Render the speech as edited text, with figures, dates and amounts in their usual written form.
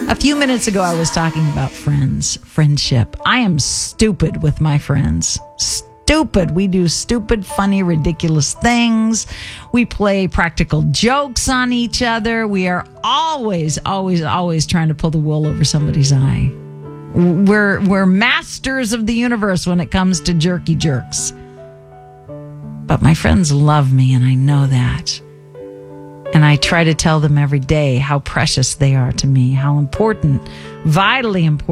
A few minutes ago, I was talking about friendship. I am stupid with my friends. Stupid. We do stupid, funny, ridiculous things. We play practical jokes on each other. We are always trying to pull the wool over somebody's eye. We're masters of the universe when it comes to jerky jerks. But my friends love me, and I know that. And I try to tell them every day how precious they are to me, how important, vitally important